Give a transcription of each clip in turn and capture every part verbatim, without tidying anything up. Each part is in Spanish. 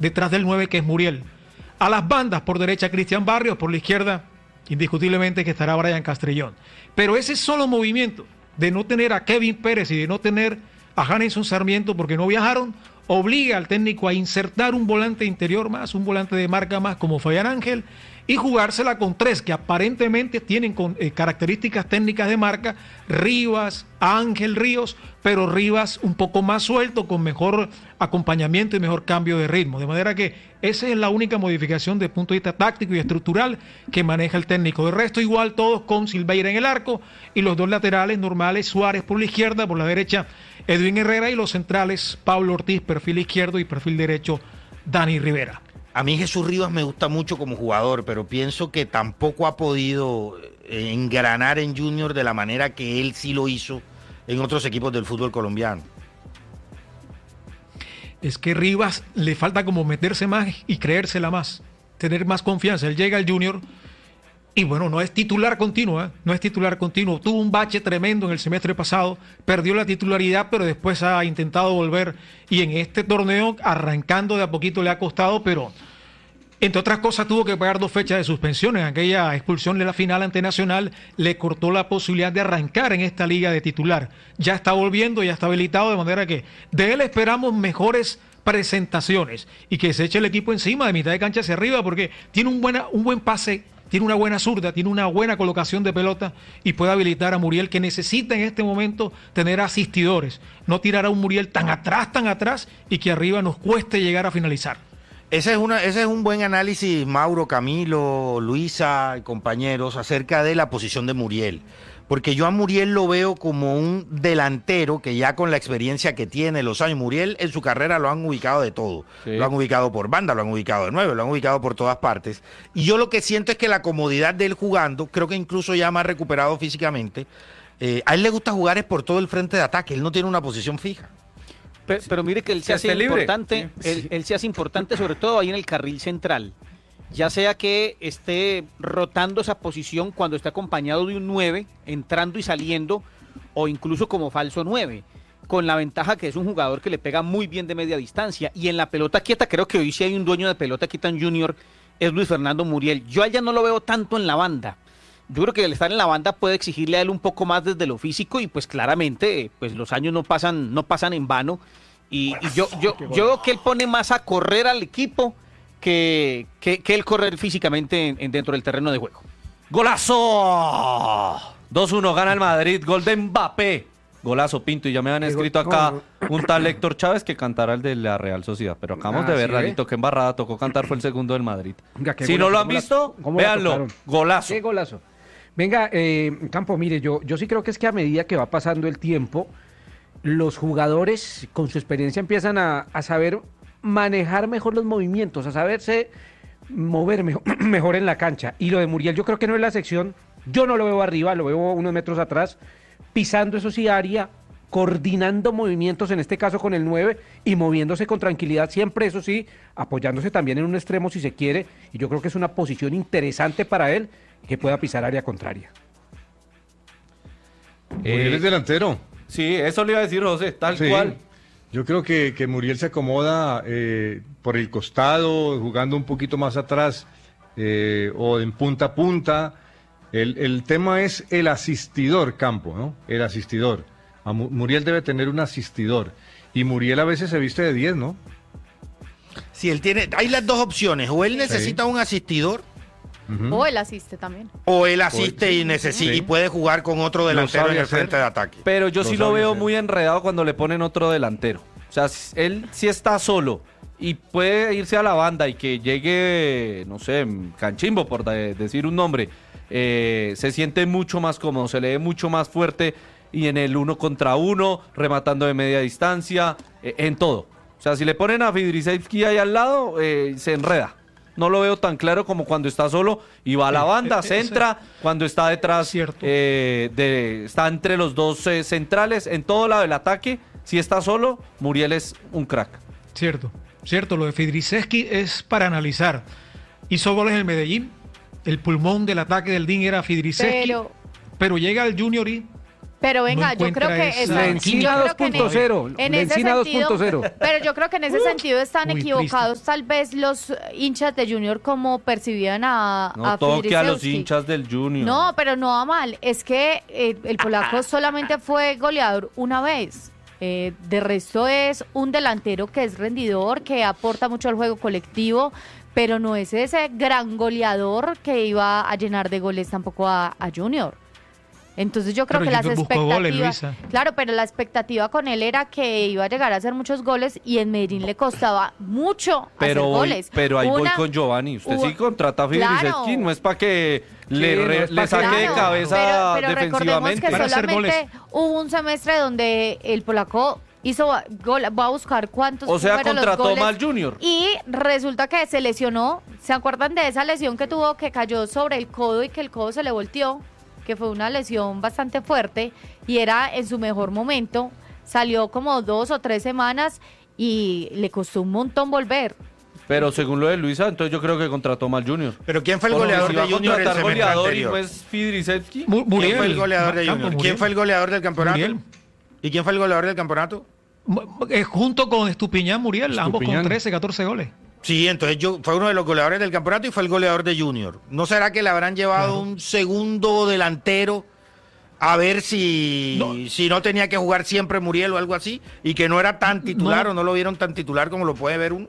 detrás del nueve que es Muriel. A las bandas, por derecha Cristian Barrios, por la izquierda indiscutiblemente que estará Brian Castrillón. Pero ese solo movimiento de no tener a Kevin Pérez y de no tener a Janison Sarmiento porque no viajaron, obliga al técnico a insertar un volante interior más, un volante de marca más como Fabián Ángel y jugársela con tres que aparentemente tienen con, eh, características técnicas de marca, Rivas, Ángel Ríos, pero Rivas un poco más suelto, con mejor acompañamiento y mejor cambio de ritmo. De manera que esa es la única modificación desde el punto de vista táctico y estructural que maneja el técnico. De resto igual todos con Silveira en el arco y los dos laterales normales, Suárez por la izquierda, por la derecha Edwin Herrera y los centrales Pablo Ortiz, perfil izquierdo y perfil derecho Dani Rivera. A mí Jesús Rivas me gusta mucho como jugador, pero pienso que tampoco ha podido engranar en Junior de la manera que él sí lo hizo en otros equipos del fútbol colombiano. Es que Rivas le falta como meterse más y creérsela más, tener más confianza. Él llega al Junior y bueno, no es titular continuo, ¿eh? no es titular continuo. Tuvo un bache tremendo en el semestre pasado, perdió la titularidad, pero después ha intentado volver y en este torneo, arrancando de a poquito, le ha costado, pero entre otras cosas tuvo que pagar dos fechas de suspensión. En aquella expulsión de la final ante Nacional le cortó la posibilidad de arrancar en esta liga de titular. Ya está volviendo, ya está habilitado, de manera que de él esperamos mejores presentaciones y que se eche el equipo encima de mitad de cancha hacia arriba, porque tiene un, buena, un buen pase, tiene una buena zurda, tiene una buena colocación de pelota y puede habilitar a Muriel, que necesita en este momento tener asistidores, no tirar a un Muriel tan atrás, tan atrás y que arriba nos cueste llegar a finalizar. Ese es, una, ese es un buen análisis, Mauro, Camilo, Luisa y compañeros, acerca de la posición de Muriel. Porque yo a Muriel lo veo como un delantero que ya con la experiencia que tiene, los años, Muriel en su carrera lo han ubicado de todo. Sí. Lo han ubicado por banda, lo han ubicado de nueve, lo han ubicado por todas partes. Y yo lo que siento es que la comodidad de él jugando, creo que incluso ya más recuperado físicamente, eh, a él le gusta jugar es por todo el frente de ataque, él no tiene una posición fija. Pero, pero mire que él se hace importante, sí. él, él se hace importante sobre todo ahí en el carril central, ya sea que esté rotando esa posición cuando está acompañado de un nueve, entrando y saliendo, o incluso como falso nueve, con la ventaja que es un jugador que le pega muy bien de media distancia, y en la pelota quieta, creo que hoy sí hay un dueño de pelota quieta en Junior, es Luis Fernando Muriel. Yo allá no lo veo tanto en la banda. Yo creo que el estar en la banda puede exigirle a él un poco más desde lo físico y pues claramente pues los años no pasan no pasan en vano y, y yo yo yo veo que él pone más a correr al equipo que, que, que él correr físicamente en, en dentro del terreno de juego. ¡Golazo! dos uno gana el Madrid, gol de Mbappé. Golazo, Pinto, y ya me han escrito acá un tal Héctor Chávez que cantará el de la Real Sociedad, pero acabamos ah, de ver, sí, Ralito, qué embarrada tocó cantar, fue el segundo del Madrid. Venga, si no lo han visto, véanlo, golazo. Qué golazo. Venga, eh, Campo, mire, yo, yo sí creo que es que a medida que va pasando el tiempo, los jugadores con su experiencia empiezan a, a saber manejar mejor los movimientos, a saberse mover mejor, mejor en la cancha. Y lo de Muriel yo creo que no es la sección, yo no lo veo arriba, lo veo unos metros atrás, pisando eso sí área, coordinando movimientos, en este caso con el nueve, y moviéndose con tranquilidad, siempre eso sí, apoyándose también en un extremo si se quiere, y yo creo que es una posición interesante para él, que pueda pisar área contraria. Muriel eh, es delantero. Sí, eso le iba a decir José, tal sí, cual. Yo creo que, que Muriel se acomoda eh, por el costado, jugando un poquito más atrás, eh, o en punta a punta. El, el tema es el asistidor, Campo, ¿no? El asistidor. A Muriel debe tener un asistidor. Y Muriel a veces se viste de diez, ¿no? Si él tiene, hay las dos opciones, o él necesita sí. un asistidor, uh-huh. o él asiste también. O él asiste y necesita sí. y puede jugar con otro delantero en el frente de ataque. Pero yo lo sí lo veo hacer. muy enredado cuando le ponen otro delantero. O sea, él sí está solo y puede irse a la banda y que llegue, no sé, Canchimbo, por de, decir un nombre, eh, se siente mucho más cómodo, se le ve mucho más fuerte y en el uno contra uno, rematando de media distancia, eh, en todo. O sea, si le ponen a Fidrisevski ahí al lado, eh, se enreda. No lo veo tan claro como cuando está solo y va a la banda, eh, eh, centra, ese... cuando está detrás, eh, de, está entre los dos eh, centrales, en todo lado del ataque. Si está solo, Muriel es un crack. Cierto, cierto, lo de Fidrisevski es para analizar. Hizo goles en el Medellín, el pulmón del ataque del D I N era Fidrisevski, pero... pero llega al Junior y Pero venga, no yo creo que esa- esa- La Encina yo creo que en- dos punto cero. en La ese Encina sentido- dos punto cero. Pero yo creo que en ese sentido están muy equivocados tal vez los hinchas de Junior como percibían a, No a toque a los Fidrisewski. hinchas del Junior. No, pero no va mal. Es que eh, el polaco solamente fue goleador una vez. Eh, de resto es un delantero que es rendidor, que aporta mucho al juego colectivo, pero no es ese gran goleador que iba a llenar de goles tampoco a, a Junior. Entonces yo creo Pero que las Junior buscó goles, expectativas, Luisa. claro, pero la expectativa con él era que iba a llegar a hacer muchos goles y en Medellín le costaba mucho Pero, hacer voy- goles. pero ahí voy Una- con Giovanni. Usted hubo- sí contrata a Claro. Fidrisewski, no es para que le, no re- es le pa' que- saque de Claro, cabeza pero, pero recordemos defensivamente. que Para hacer solamente hubo un semestre donde el polaco hizo gol, va a buscar cuántos O sea, fueron los contrató goles, mal Junior. y resulta que se lesionó. ¿Se acuerdan de esa lesión que tuvo, que cayó sobre el codo y que el codo se le volteó? Que fue una lesión bastante fuerte y era en su mejor momento. Salió como dos o tres semanas y le costó un montón volver. Pero según lo de Luisa, entonces yo creo que contrató mal Junior. Pero ¿quién fue el Porque goleador si de va a Junior el contratar semestre goleador y anterior? no es Fidrisewski. Mu- Muriel. ¿Quién fue el goleador de Campo, Junior? Muriel. ¿Quién fue el goleador del campeonato? Muriel. ¿Y quién fue el goleador del campeonato? Mu- eh, Junto con Estupiñán, Muriel, ambos con Estupiñán. trece, catorce goles. Sí, entonces yo fue uno de los goleadores del campeonato y fue el goleador de Junior. ¿No será que le habrán llevado un segundo delantero a ver si No. si no tenía que jugar siempre Muriel o algo así? Y que no era tan titular No. o no lo vieron tan titular como lo puede ver uno.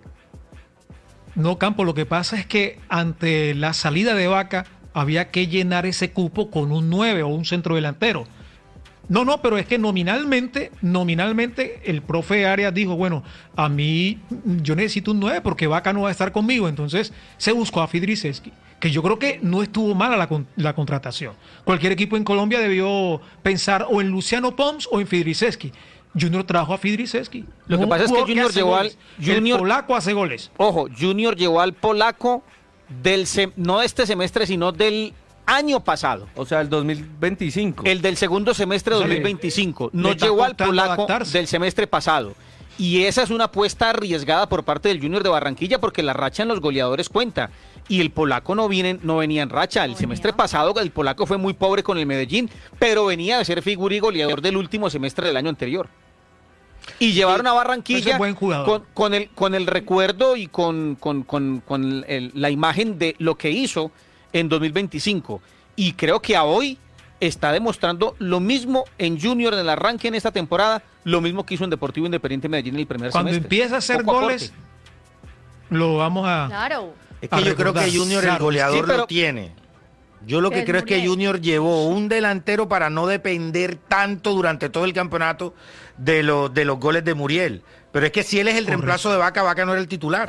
No, Campo, lo que pasa es que ante la salida de Vaca había que llenar ese cupo con un nueve o un centro delantero. No, no, pero es que nominalmente, nominalmente el profe Arias dijo, bueno, a mí yo necesito un nueve porque Vaca no va a estar conmigo, entonces se buscó a Fidrisewski, que yo creo que no estuvo mala la, con- la contratación. Cualquier equipo en Colombia debió pensar o en Luciano Pons o en Fidrisewski. Junior trajo a Fidrisewski. Lo que Un pasa es que jugador Junior hace llevó al- goles. Junior- El polaco hace goles. Ojo, Junior llevó al polaco del sem- no de este semestre, sino del año pasado. O sea, el dos mil veinticinco. El del segundo semestre de O sea, dos mil veinticinco. le No está llevó al costando polaco adaptarse. del semestre pasado. Y esa es una apuesta arriesgada por parte del Junior de Barranquilla porque la racha en los goleadores cuenta. Y el polaco no, viene, no venía en racha. El No semestre venía. pasado el polaco fue muy pobre con el Medellín, pero venía de ser figura y goleador del último semestre del año anterior. Y llevaron a Ese Barranquilla es buen jugador. con, con el, con el recuerdo y con, con, con- con el- la imagen de lo que hizo en dos mil veinticinco. Y creo que a hoy está demostrando lo mismo en Junior en el arranque en esta temporada, lo mismo que hizo en Deportivo Independiente Medellín en el primer Cuando semestre. empieza a hacer Poco goles, aporte. lo vamos a... Claro. Es A que yo creo recordar, que Junior el claro. goleador Sí, pero- lo tiene. Yo lo que Es creo es que Muriel. Junior llevó un delantero para no depender tanto durante todo el campeonato de los, de los goles de Muriel. Pero es que si él es el Correcto. reemplazo de Vaca, Vaca no era el titular.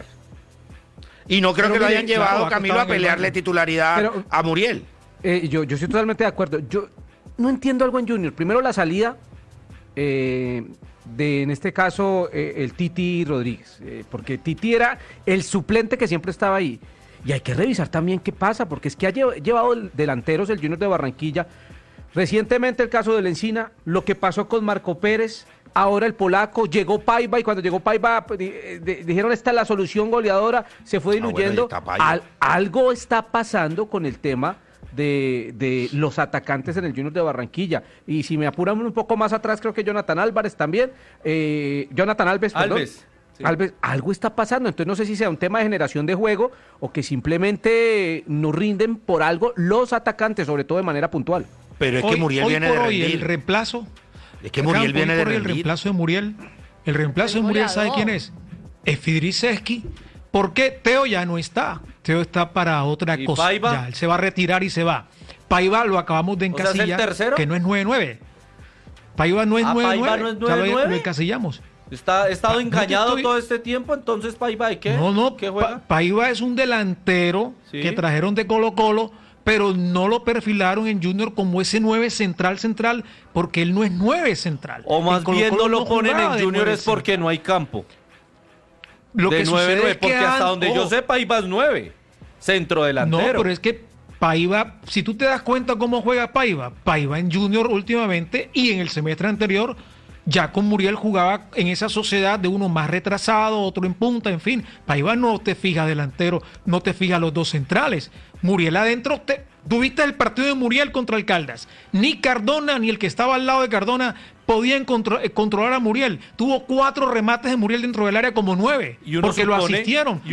Y no creo Pero que lo mire, hayan claro, llevado, Vaca Camilo, estaba a en el pelearle banco. titularidad Pero- a Muriel. Eh, yo, yo estoy totalmente de acuerdo. Yo no entiendo algo en Junior. Primero la salida eh, de, en este caso, eh, el Titi Rodríguez. eh, porque Titi era el suplente que siempre estaba ahí. Y hay que revisar también qué pasa, porque es que ha lle- llevado el- delanteros el Junior de Barranquilla. Recientemente el caso de la Encina, lo que pasó con Marco Pérez, ahora el polaco, llegó Paiva y cuando llegó Paiva pues, di- eh, di- dijeron esta es la solución goleadora, se fue Ah, bueno, diluyendo. ahí está Paiva. Al- algo está pasando con el tema de, de los atacantes en el Junior de Barranquilla. Y si me apuran un poco más atrás, creo que Jonathan Álvarez también. eh, Jonathan Alves, perdón. Alves, sí. Alves, algo está pasando. Entonces no sé si sea un tema de generación de juego o que simplemente no rinden por algo los atacantes, sobre todo de manera puntual. Pero es que Hoy- Muriel hoy viene por de hoy el rendir. reemplazo. Es que Muriel Campo, viene hoy de por hoy el rendir. reemplazo de Muriel. El reemplazo El de Muriel, ¿sabe goleador. quién es? Es Fidrisewski. ¿Por qué? Teo ya no está. Teo está para otra ¿Y cosa. Paiva? Ya, él se va a retirar y se va. Paiva lo acabamos de O sea, ¿es el encasillar, tercero? que no es nueve nueve. Paiva no es Ah, nueve Paiva nueve. no es Ya lo- nueve nueve. lo encasillamos. Está, ha estado Pa- no te engañado estoy- todo este tiempo, entonces Paiva, ¿y qué? No, no, ¿Qué Pa- juega? Paiva es un delantero Sí. que trajeron de Colo Colo, pero no lo perfilaron en Junior como ese nueve central central, porque él no es nueve central. O más En Colo bien no Colo lo ponen en jugaba de Junior nueve es porque central. no hay campo. Lo de que nueve sucede nueve, es que porque hasta an- donde yo ojo, sé Paiva es nueve. Centro delantero. No, pero es que Paiva, si tú te das cuenta cómo juega Paiva, Paiva en Junior últimamente y en el semestre anterior, ya con Muriel jugaba en esa sociedad de uno más retrasado, otro en punta, en fin. Paiva no te fija delantero, no te fija los dos centrales. Muriel adentro te, Tuviste el partido de Muriel contra el Caldas. Ni Cardona ni el que estaba al lado de Cardona podían contro controlar a Muriel. Tuvo cuatro remates de Muriel dentro del área como nueve, porque supone, lo asistieron.